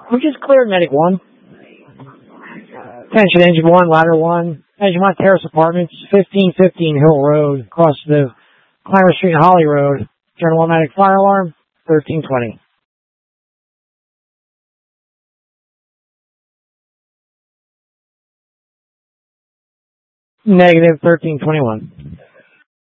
We just cleared Medic 1. Attention, Engine 1, Ladder 1. Engine 1, Terrace Apartments, 1515 Hill Road, across the Clymer Street and Holly Road. General automatic fire alarm, 1320. Negative 1321.